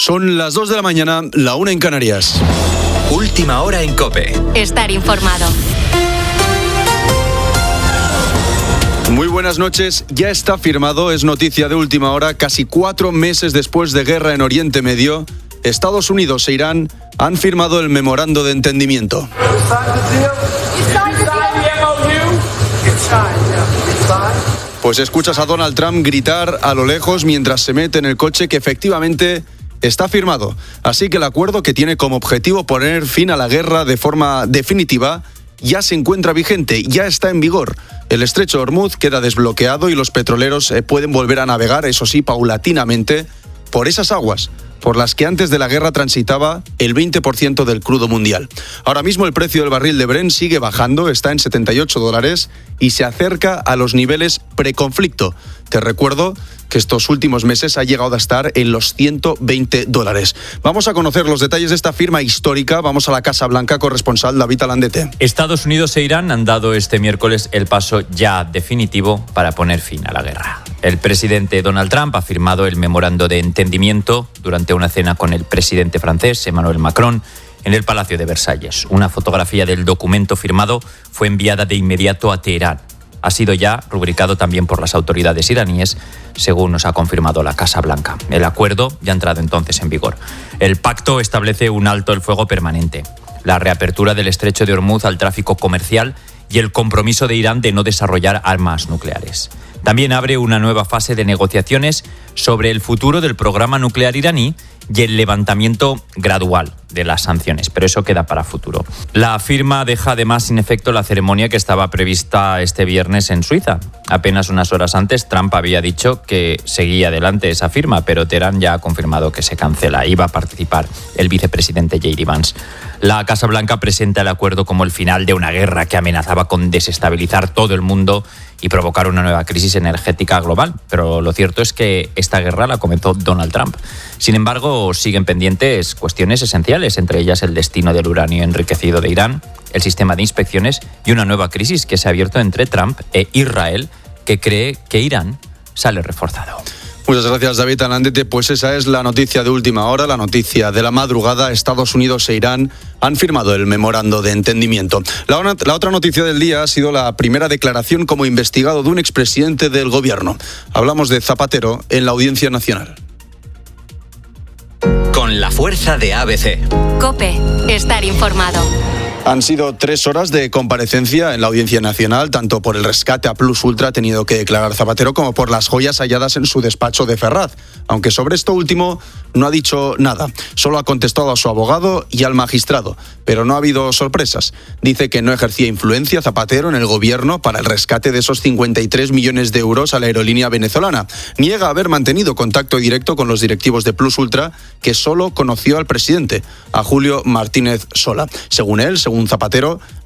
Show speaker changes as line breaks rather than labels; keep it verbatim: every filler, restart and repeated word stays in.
Son las dos de la mañana, la una en Canarias.
Última hora en COPE.
Estar informado.
Muy buenas noches. Ya está firmado, es noticia de última hora, casi cuatro meses después de guerra en Oriente Medio, Estados Unidos e Irán han firmado el memorando de entendimiento. Pues escuchas a Donald Trump gritar a lo lejos mientras se mete en el coche que efectivamente está firmado. Así que el acuerdo, que tiene como objetivo poner fin a la guerra de forma definitiva, ya se encuentra vigente, ya está en vigor. El estrecho de Hormuz queda desbloqueado y los petroleros pueden volver a navegar, eso sí, paulatinamente, por esas aguas por las que antes de la guerra transitaba el veinte por ciento del crudo mundial. Ahora mismo el precio del barril de Brent sigue bajando, está en setenta y ocho dólares y se acerca a los niveles preconflicto. Te recuerdo que estos últimos meses ha llegado a estar en los ciento veinte dólares. Vamos a conocer los detalles de esta firma histórica. Vamos a la Casa Blanca, corresponsal David Alandete.
Estados Unidos e Irán han dado este miércoles el paso ya definitivo para poner fin a la guerra. El presidente Donald Trump ha firmado el memorando de entendimiento durante una cena con el presidente francés Emmanuel Macron en el Palacio de Versalles. Una fotografía del documento firmado fue enviada de inmediato a Teherán. Ha sido ya rubricado también por las autoridades iraníes, según nos ha confirmado la Casa Blanca. El acuerdo ya ha entrado entonces en vigor. El pacto establece un alto el fuego permanente, la reapertura del estrecho de Hormuz al tráfico comercial y el compromiso de Irán de no desarrollar armas nucleares. También abre una nueva fase de negociaciones sobre el futuro del programa nuclear iraní y el levantamiento gradual de las sanciones, pero eso queda para futuro. La firma deja además sin efecto la ceremonia que estaba prevista este viernes en Suiza. Apenas unas horas antes, Trump había dicho que seguía adelante esa firma, pero Teherán ya ha confirmado que se cancela. Iba a participar el vicepresidente J D Vance. La Casa Blanca presenta el acuerdo como el final de una guerra que amenazaba con desestabilizar todo el mundo y provocar una nueva crisis energética global. Pero lo cierto es que esta guerra la comenzó Donald Trump. Sin embargo, siguen pendientes cuestiones esenciales, entre ellas el destino del uranio enriquecido de Irán, el sistema de inspecciones y una nueva crisis que se ha abierto entre Trump e Israel, que cree que Irán sale reforzado.
Muchas gracias, David Alandete. Pues esa es la noticia de última hora, la noticia de la madrugada. Estados Unidos e Irán han firmado el memorando de entendimiento. La, una, la otra noticia del día ha sido la primera declaración como investigado de un expresidente del gobierno. Hablamos de Zapatero en la Audiencia Nacional.
Con la fuerza de A B C.
COPE. Estar informado.
Han sido tres horas de comparecencia en la Audiencia Nacional, tanto por el rescate a Plus Ultra tenido que declarar Zapatero como por las joyas halladas en su despacho de Ferraz. Aunque sobre esto último no ha dicho nada. Solo ha contestado a su abogado y al magistrado. Pero no ha habido sorpresas. Dice que no ejercía influencia Zapatero en el gobierno para el rescate de esos cincuenta y tres millones de euros a la aerolínea venezolana. Niega haber mantenido contacto directo con los directivos de Plus Ultra, que solo conoció al presidente, a Julio Martínez Sola. Según él, según Zapatero,